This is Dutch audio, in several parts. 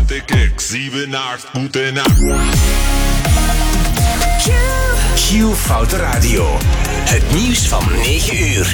Gute Kicks, 7, 8, gute Nacht. Q Foute Radio. Het nieuws van 9 uur.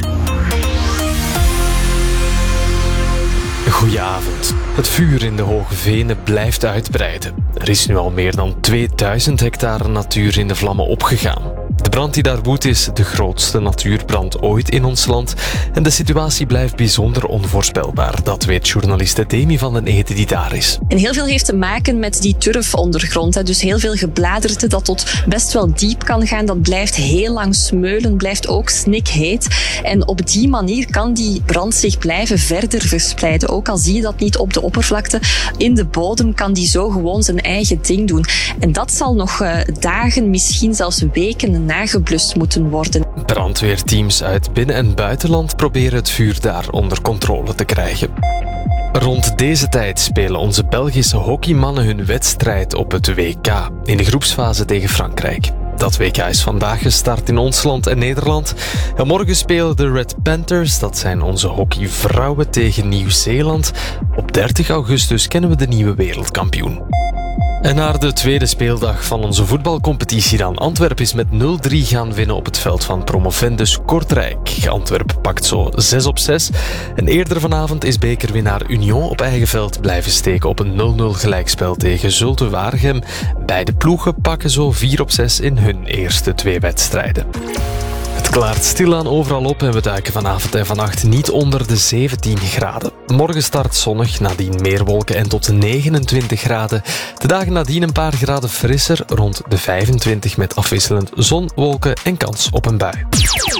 Goedenavond. Het vuur in de Hoge Venen blijft uitbreiden. Er is nu al meer dan 2000 hectare natuur in de vlammen opgegaan. De brand die daar woedt is de grootste natuurbrand ooit in ons land. En de situatie blijft bijzonder onvoorspelbaar. Dat weet journaliste Demi van den Ede die daar is. En heel veel heeft te maken met die turfondergrond. Dus heel veel gebladerte dat tot best wel diep kan gaan. Dat blijft heel lang smeulen, blijft ook snikheet. En op die manier kan die brand zich blijven verder verspreiden. Ook al zie je dat niet op de oppervlakte. In de bodem kan die zo gewoon zijn eigen ding doen. En dat zal nog dagen, misschien zelfs weken nageblust moeten worden. Brandweerteams uit binnen- en buitenland proberen het vuur daar onder controle te krijgen. Rond deze tijd spelen onze Belgische hockeymannen hun wedstrijd op het WK in de groepsfase tegen Frankrijk. Dat WK is vandaag gestart in ons land en Nederland. En morgen spelen de Red Panthers, dat zijn onze hockeyvrouwen, tegen Nieuw-Zeeland. Op 30 augustus kennen we de nieuwe wereldkampioen. En naar de tweede speeldag van onze voetbalcompetitie dan. Antwerpen is met 0-3 gaan winnen op het veld van promovendus Kortrijk. Antwerpen pakt zo 6-6. En eerder vanavond is bekerwinnaar Union op eigen veld blijven steken op een 0-0 gelijkspel tegen Zulte Waregem. Beide ploegen pakken zo 4-6 in hun eerste 2 wedstrijden. Het klaart stilaan overal op en we duiken vanavond en vannacht niet onder de 17 graden. Morgen start zonnig, nadien meer wolken en tot 29 graden. De dagen nadien een paar graden frisser, rond de 25 met afwisselend zon, wolken en kans op een bui.